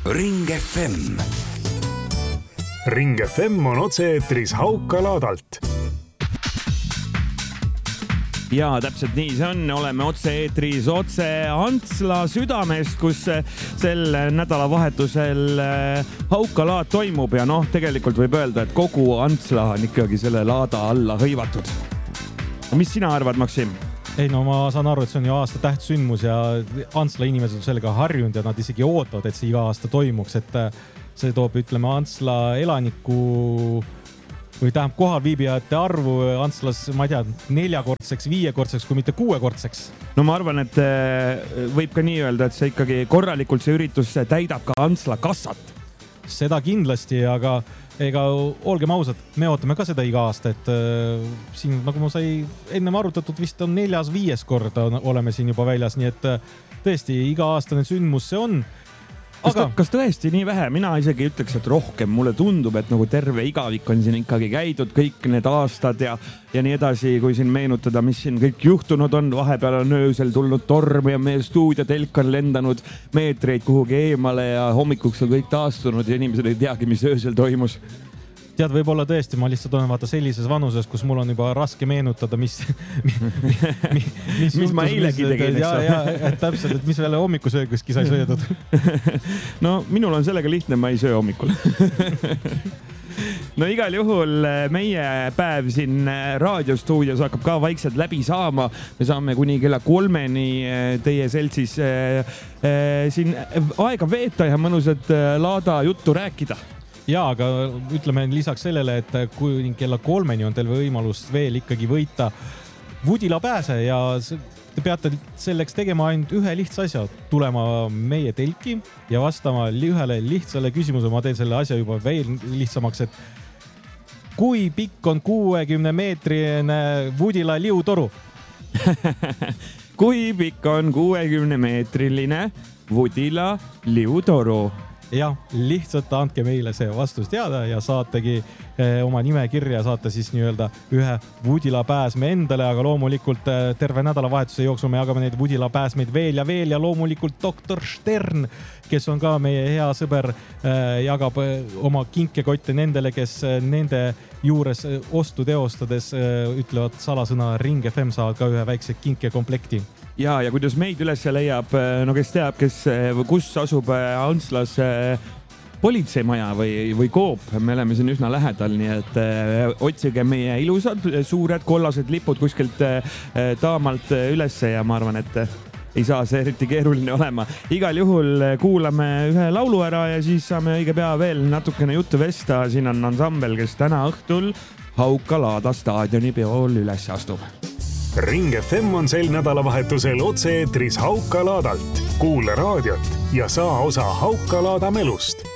Ring FM. Ring FM on otse-eetris Haukalaadalt. Ja täpselt nii see on, oleme otse-eetris otse Antsla südamest, kus sel nädalavahetusel Haukalaad toimub ja tegelikult võib öelda, et kogu Antsla on ikkagi selle laada alla hõivatud. Mis sina arvad, Maksim? Ei, no ma saan aru, et see on ju aasta tähtsündmus ja Antsla inimesed on sellega harjunud ja nad isegi ootavad, et see iga aasta toimuks, et see toob, ütleme, Antsla elaniku või tähendab kohalviibijate arvu Antslas, ma ei tea, 4-kordseks, 5-kordseks, kui mitte 6-kordseks. No ma arvan, et võib ka nii öelda, et see ikkagi korralikult see üritus täidab ka Antsla kassat. Seda kindlasti, aga ega olgem ausad, me ootame ka seda iga aasta, et siin, nagu ma sai ennem arutatud, vist on 4-5 korda oleme siin juba väljas, nii et tõesti iga aastane sündmus see on. Kas tõesti nii vähe? Mina isegi ütleks, et rohkem. Mulle tundub, et nagu terve igavik on siin ikkagi käidud kõik need aastad ja nii edasi, kui siin meenutada, mis siin kõik juhtunud on. Vahepeal on öösel tulnud torm ja meie stuudiotelk on lendanud meetreid kuhugi eemale ja hommikuks on kõik taastunud ja inimesed ei teagi, mis öösel toimus. Tead, võib-olla tõesti, ma lihtsalt olen vaata sellises vanuses, kus mul on juba raske meenutada, mis ma eilegi tegin. Ja, täpselt, et mis veel hommikusöögiski sai söödud. No minul on sellega lihtne, ma ei söö hommikul. No igal juhul meie päev siin raadiostuudios hakkab ka vaikselt läbi saama. Me saame kuni kella 3-ni teie seltsis siin aega veeta ja mõnusat laada juttu rääkida. Ja, aga ütleme lisaks sellele, et kui kella 3-ni on teil võimalus veel ikkagi võita Vudila pääse ja te peate selleks tegema ainult ühe lihtsa asja, tulema meie telki ja vastama ühele lihtsale küsimuse. Ma teen selle asja juba veel lihtsamaks, et kui pikk on 60-meetrine Vudila liutoru? Kui pikk on 60-meetriline Vudila liutoru? Jah, lihtsalt andke meile see vastus teada ja saategi oma nime kirja, saate siis nii-öelda ühe Vudila pääsme endale, aga loomulikult terve nädalavahetuse jooksul me jagame neid Vudila pääsmeid veel ja loomulikult doktor Stern, kes on ka meie hea sõber, jagab oma kinkekotte nendele, kes nende juures ostu teostades ütlevad salasõna Ring FM, saavad ka ühe väikse kinkekomplekti. Ja kuidas meid üles leiab, no kes teab, kus asub Antslas politseimaja või Coop, me oleme siin üsna lähedal, nii et otsige meie ilusad suured kollased lipud kuskilt taamalt ülesse ja ma arvan, et ei saa see eriti keeruline olema. Igal juhul kuulame ühe laulu ära ja siis saame õige pea veel natukene juttu vesta. Siin on ansambel, kes täna õhtul Haukalaada staadioni peol üles astub. Ring FM on sel nädalavahetusel otse-eetris Haukalaadalt. Kuule raadiot ja saa osa Haukalaada melust.